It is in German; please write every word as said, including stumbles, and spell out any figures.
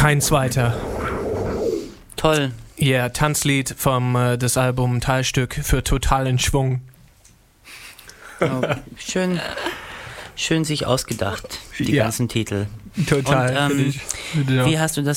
Kein zweiter. Toll. Ja, yeah, Tanzlied vom äh, das Album Teilstück für totalen Schwung. Oh, schön, schön sich ausgedacht, die ja. ganzen Titel. Total. Und, ähm, ich, ja. Wie hast du das